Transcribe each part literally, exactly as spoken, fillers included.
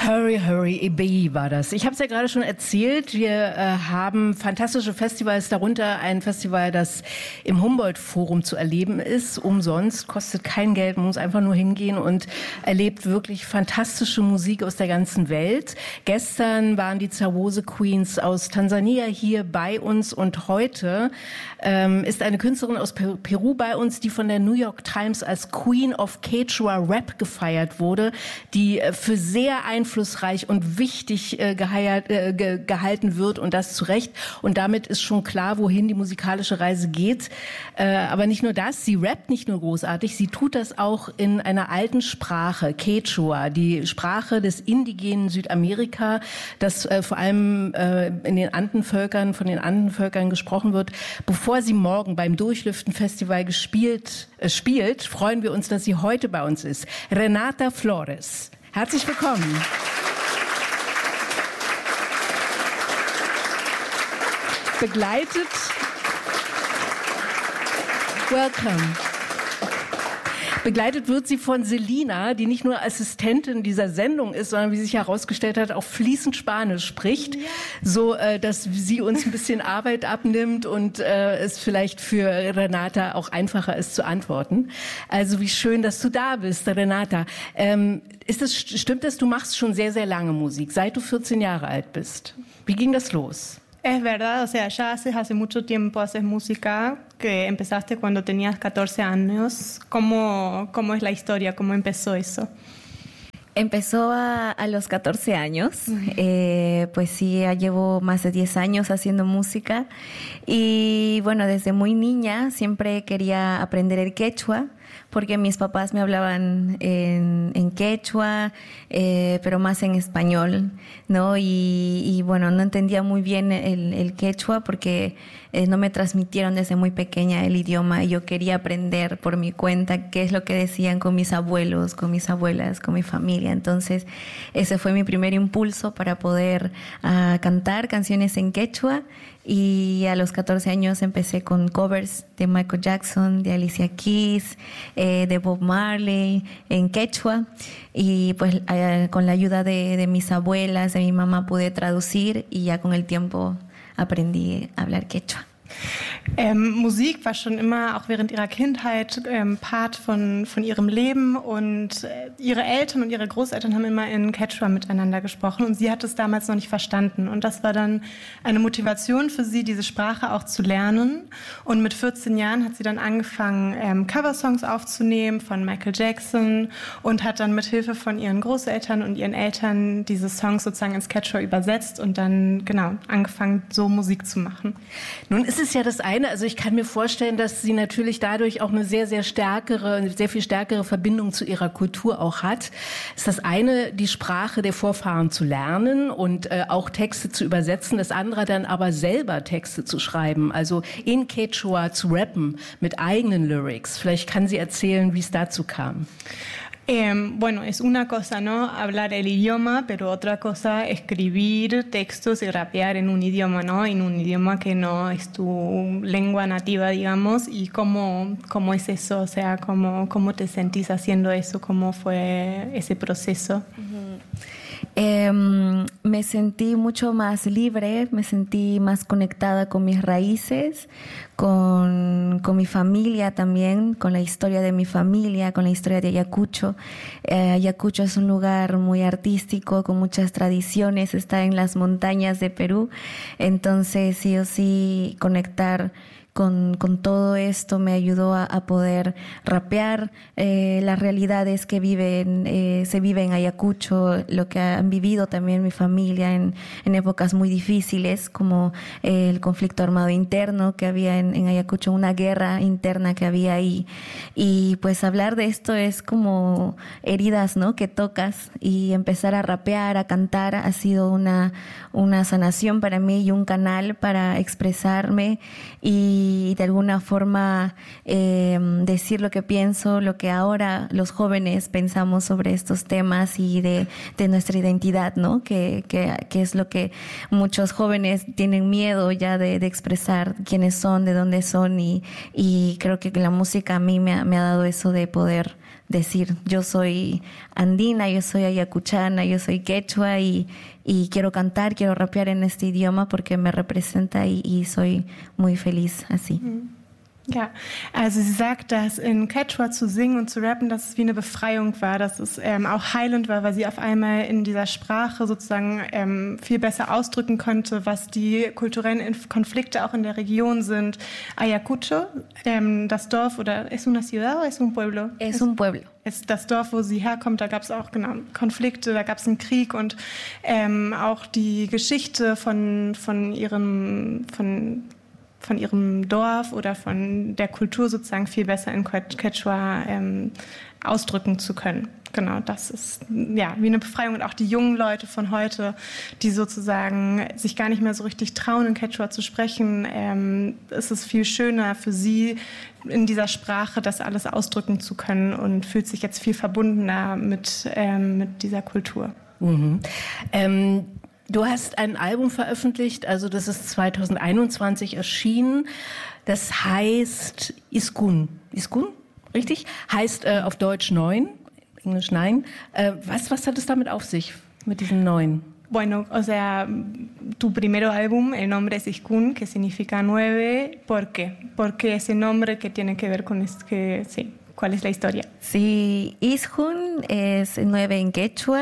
Hurry, Hurry, Ebi war das. Ich habe es ja gerade schon erzählt, wir äh, haben fantastische Festivals, darunter ein Festival, das im Humboldt-Forum zu erleben ist, umsonst, kostet kein Geld, man muss einfach nur hingehen und erlebt wirklich fantastische Musik aus der ganzen Welt. Gestern waren die Zawose Queens aus Tansania hier bei uns und heute ähm, ist eine Künstlerin aus Peru bei uns, die von der New York Times als Queen of Quechua Rap gefeiert wurde, die äh, für sehr einflussreich und wichtig äh, geheiert, äh, ge- gehalten wird und das zu Recht. Und damit ist schon klar, wohin die musikalische Reise geht. Äh, aber nicht nur das, sie rappt nicht nur großartig, sie tut das auch in einer alten Sprache, Quechua, die Sprache des indigenen Südamerika, das äh, vor allem äh, in den Andenvölkern, von den Andenvölkern gesprochen wird. Bevor sie morgen beim Durchlüften-Festival gespielt, äh, spielt, freuen wir uns, dass sie heute bei uns ist. Renata Flores. Herzlich willkommen. Begleitet. Welcome. Begleitet wird sie von Selina, die nicht nur Assistentin dieser Sendung ist, sondern wie sich herausgestellt hat, auch fließend Spanisch spricht, ja. so äh, dass sie uns ein bisschen Arbeit abnimmt und äh, es vielleicht für Renata auch einfacher ist zu antworten. Also wie schön, dass du da bist, Renata. Ähm, ist es, stimmt es, du machst schon sehr, sehr lange Musik, seit du vierzehn Jahre alt bist. Wie ging das los? Es verdad, o sea, ya hace, hace mucho tiempo haces música, que empezaste cuando tenías catorce años. ¿Cómo, cómo es la historia? ¿Cómo empezó eso? Empezó a, a los catorce años, uh-huh. eh, pues sí, ya llevo más de diez años haciendo música y bueno, desde muy niña siempre quería aprender el quechua, porque mis papás me hablaban en, en quechua, eh, pero más en español, ¿no? Y, y bueno, no entendía muy bien el, el quechua porque eh, no me transmitieron desde muy pequeña el idioma y yo quería aprender por mi cuenta qué es lo que decían con mis abuelos, con mis abuelas, con mi familia. Entonces, ese fue mi primer impulso para poder uh, cantar canciones en quechua. Y a los catorce años empecé con covers de Michael Jackson, de Alicia Keys, eh, de Bob Marley, en quechua. Y pues eh, con la ayuda de, de mis abuelas, de mi mamá, pude traducir y ya con el tiempo aprendí a hablar quechua. Ähm, Musik war schon immer, auch während ihrer Kindheit, ähm, Part von, von ihrem Leben und äh, ihre Eltern und ihre Großeltern haben immer in Quechua miteinander gesprochen und sie hat es damals noch nicht verstanden und das war dann eine Motivation für sie, diese Sprache auch zu lernen und mit vierzehn Jahren hat sie dann angefangen, ähm, Coversongs aufzunehmen von Michael Jackson und hat dann mit Hilfe von ihren Großeltern und ihren Eltern diese Songs sozusagen ins Quechua übersetzt und dann, genau, angefangen, so Musik zu machen. Nun ist es ja das eine, also ich kann mir vorstellen, dass sie natürlich dadurch auch eine sehr, sehr stärkere, eine sehr viel stärkere Verbindung zu ihrer Kultur auch hat. Ist das eine, die Sprache der Vorfahren zu lernen und äh, auch Texte zu übersetzen, das andere dann aber selber Texte zu schreiben, also in Quechua zu rappen mit eigenen Lyrics. Vielleicht kann sie erzählen, wie es dazu kam. Eh, bueno, es una cosa, ¿no? Hablar el idioma, pero otra cosa escribir textos y rapear en un idioma, ¿no? En un idioma que no es tu lengua nativa, digamos. ¿Y cómo, cómo es eso? O sea, ¿cómo, cómo te sentís haciendo eso? ¿Cómo fue ese proceso? Uh-huh. Eh, me sentí mucho más libre, me sentí más conectada con mis raíces, con, con mi familia también, con la historia de mi familia, con la historia de Ayacucho. Eh, Ayacucho es un lugar muy artístico, con muchas tradiciones, está en las montañas de Perú, entonces sí o sí conectar Con, con todo esto me ayudó a, a poder rapear eh, las realidades que viven, eh, se vive en Ayacucho, lo que han vivido también mi familia en, en épocas muy difíciles, como eh, el conflicto armado interno que había en, en Ayacucho, una guerra interna que había ahí. Y pues hablar de esto es como heridas, ¿no?, que tocas, y empezar a rapear, a cantar, ha sido una, una sanación para mí y un canal para expresarme y y de alguna forma eh, decir lo que pienso, lo que ahora los jóvenes pensamos sobre estos temas y de, de nuestra identidad, ¿no? Que, que, que es lo que muchos jóvenes tienen miedo ya de, de expresar quiénes son, de dónde son y, y creo que la música a mí me ha, me ha dado eso de poder decir, yo soy andina, yo soy ayacuchana, yo soy quechua y, y quiero cantar, quiero rapear en este idioma porque me representa y, y soy muy feliz así. Ja, also sie sagt, dass in Quechua zu singen und zu rappen, dass es wie eine Befreiung war, dass es ähm, auch heilend war, weil sie auf einmal in dieser Sprache sozusagen ähm, viel besser ausdrücken konnte, was die kulturellen Konflikte auch in der Region sind. Ayacucho, ähm, das Dorf, oder es una ciudad o es un pueblo? Es un pueblo. Es, das Dorf, wo sie herkommt, da gab es auch genau Konflikte, da gab es einen Krieg und ähm, auch die Geschichte von, von ihrem, von von ihrem Dorf oder von der Kultur sozusagen viel besser in Quechua ähm, ausdrücken zu können. Genau, das ist ja wie eine Befreiung. Und auch die jungen Leute von heute, die sozusagen sich gar nicht mehr so richtig trauen, in Quechua zu sprechen, ähm, ist es viel schöner für sie, in dieser Sprache das alles ausdrücken zu können und fühlt sich jetzt viel verbundener mit, ähm, mit dieser Kultur. Mhm. Ähm Du hast ein Album veröffentlicht, also das ist zwanzig einundzwanzig erschienen. Das heißt Iskun. Iskun, richtig? Heißt äh, auf Deutsch neun, Englisch nein. Äh, was, was hat es damit auf sich, mit diesem neun? Bueno, o sea, tu primero álbum, el nombre es Iskun, que significa nueve. ¿Por qué? ¿Por qué ese nombre que tiene que ver con este, que, sí? ¿Cuál es la historia? Sí, Iskun es nueve en quechua.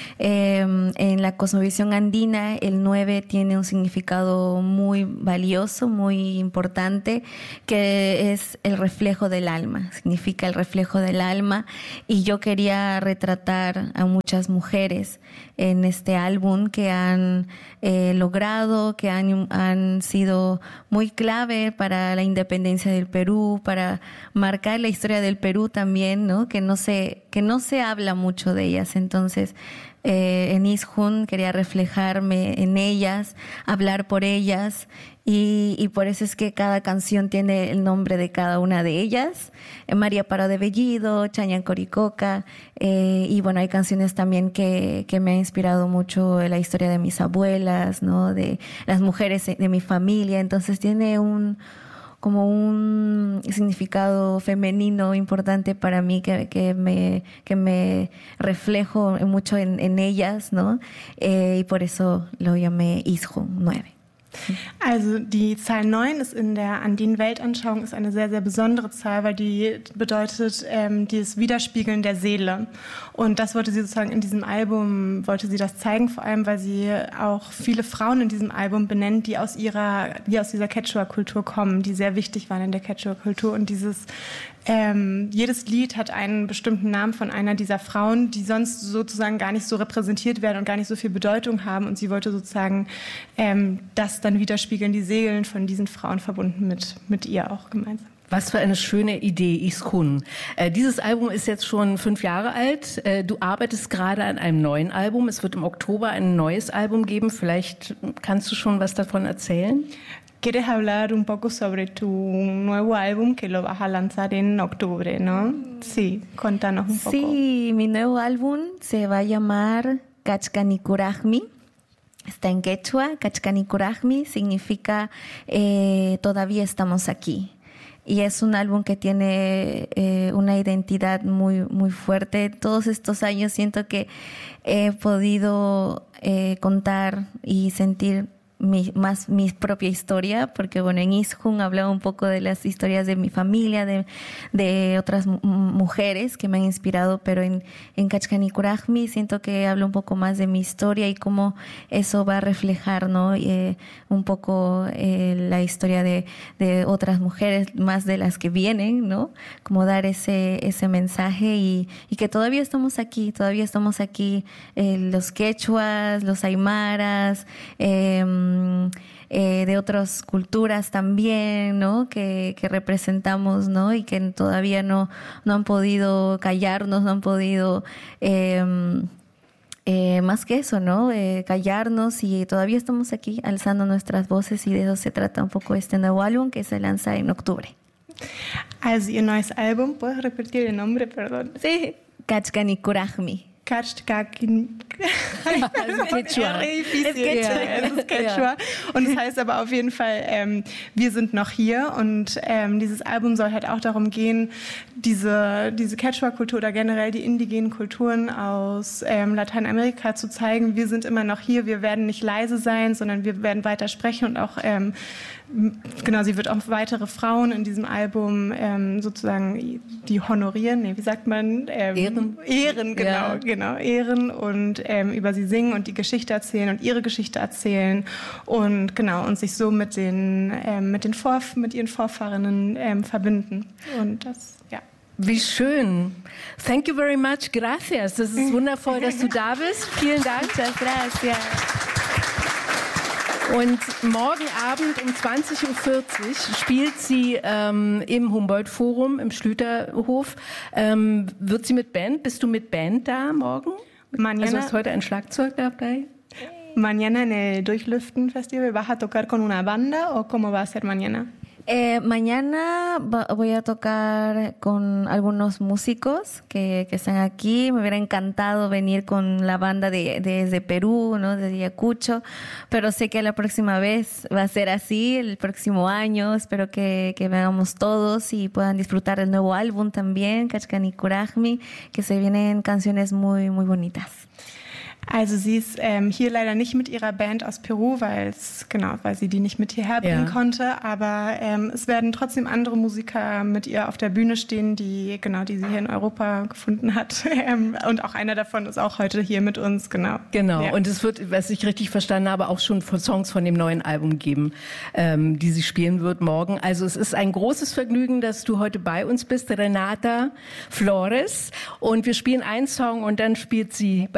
Eh, en la cosmovisión andina, el nueve tiene un significado muy valioso, muy importante, que es el reflejo del alma. Significa el reflejo del alma. Y yo quería retratar a muchas mujeres en este álbum que han eh, logrado, que han, han sido muy clave para la independencia del Perú, para marcar la historia del Perú también, ¿no? Que no se, que no se habla mucho de ellas. Entonces, eh, en Iskun quería reflejarme en ellas, hablar por ellas, y, y por eso es que cada canción tiene el nombre de cada una de ellas. Eh, María Paró de Bellido, Chañan Coricoca, eh, y bueno, hay canciones también que, que me han inspirado mucho en la historia de mis abuelas, ¿no? De las mujeres de mi familia. Entonces tiene un como un significado femenino importante para mí que, que, me, que me reflejo mucho en, en ellas, ¿no? Eh, y por eso lo llamé Iskun nueve. Also die Zahl neun ist in der Andinen-Weltanschauung ist eine sehr, sehr besondere Zahl, weil die bedeutet ähm, das Widerspiegeln der Seele. Und das wollte sie sozusagen in diesem Album, wollte sie das zeigen, vor allem, weil sie auch viele Frauen in diesem Album benennt, die aus ihrer, die aus dieser Quechua-Kultur kommen, die sehr wichtig waren in der Quechua-Kultur. Und dieses Ähm, jedes Lied hat einen bestimmten Namen von einer dieser Frauen, die sonst sozusagen gar nicht so repräsentiert werden und gar nicht so viel Bedeutung haben. Und sie wollte sozusagen ähm, das dann widerspiegeln, die Seelen von diesen Frauen verbunden mit, mit ihr auch gemeinsam. Was für eine schöne Idee, Iskun. Äh, dieses Album ist jetzt schon fünf Jahre alt. Äh, du arbeitest gerade an einem neuen Album. Es wird im Oktober ein neues Album geben. Vielleicht kannst du schon was davon erzählen? ¿Quieres hablar un poco sobre tu nuevo álbum que lo vas a lanzar en octubre, no? Sí, contanos un poco. Sí, mi nuevo álbum se va a llamar Cachcanicurajmi. Está en quechua. Cachcanicurajmi significa eh, todavía estamos aquí. Y es un álbum que tiene eh, una identidad muy, muy fuerte. Todos estos años siento que he podido eh, contar y sentir Mi, más mi propia historia, porque bueno, en Iskun hablaba un poco de las historias de mi familia, de, de otras m- mujeres que me han inspirado, pero en, en Cachcanicurajmi siento que hablo un poco más de mi historia y cómo eso va a reflejar, ¿no? Eh, un poco eh, la historia de, de otras mujeres, más de las que vienen, ¿no? Como dar ese, ese mensaje y, y que todavía estamos aquí, todavía estamos aquí, eh, los quechuas, los aymaras, eh, Eh, de otras culturas también, ¿no? Que, que representamos, ¿no? Y que todavía no, no han podido callarnos, no han podido eh, eh, más que eso, ¿no? Eh, callarnos, y todavía estamos aquí alzando nuestras voces, y de eso se trata un poco este nuevo álbum que se lanza en octubre. Also ihr neues Album, ¿puedes repetir el nombre, perdón? Sí, Cachcanicurajmi. Cachcanicurajmi. Also Quechua. Es Quechua. Ja, es ist Quechua. Ja. Und es heißt aber auf jeden Fall, ähm, wir sind noch hier. Und ähm, dieses Album soll halt auch darum gehen, diese, diese Quechua-Kultur oder generell die indigenen Kulturen aus ähm, Lateinamerika zu zeigen. Wir sind immer noch hier, wir werden nicht leise sein, sondern wir werden weiter sprechen und auch, ähm, genau, sie wird auch weitere Frauen in diesem Album ähm, sozusagen die honorieren, nee, wie sagt man? Ähm, Ehren. Ehren, genau, Ja. genau, ehren und ähm, über sie singen und die Geschichte erzählen und ihre Geschichte erzählen und genau, und sich so mit den, ähm, mit den Vorf- mit ihren Vorfahrinnen ähm, verbinden. Und das, ja. Wie schön. Thank you very much. Gracias. Das ist wundervoll, dass du da bist. Vielen Dank. Muchas gracias. Und morgen Abend um zwanzig Uhr vierzig spielt sie ähm, im Humboldt-Forum im Schlüterhof. Ähm, wird sie mit Band? Bist du mit Band da morgen? Mañana- Also hast heute ein Schlagzeug dabei? Mañana en el Durchlüften Festival, ¿vas a tocar con una banda o cómo va a ser mañana? Eh, mañana va- voy a tocar con algunos músicos que, que están aquí. Me hubiera encantado venir con la banda de, desde Perú, ¿no? Desde Ayacucho, pero sé que la próxima vez va a ser así, el próximo año. Espero que, que vengamos todos y puedan disfrutar del nuevo álbum también, Kachkani Kurajmi, que se vienen canciones muy, muy bonitas. Also sie ist ähm, hier leider nicht mit ihrer Band aus Peru, weil es genau, weil sie die nicht mit hierher bringen Ja. konnte. Aber ähm, es werden trotzdem andere Musiker mit ihr auf der Bühne stehen, die genau, die sie hier in Europa gefunden hat. Ähm, und auch einer davon ist auch heute hier mit uns, genau. Genau. Ja. Und es wird, was ich richtig verstanden habe, auch schon von Songs von dem neuen Album geben, ähm, die sie spielen wird morgen. Also es ist ein großes Vergnügen, dass du heute bei uns bist, Renata Flores. Und wir spielen einen Song und dann spielt sie bei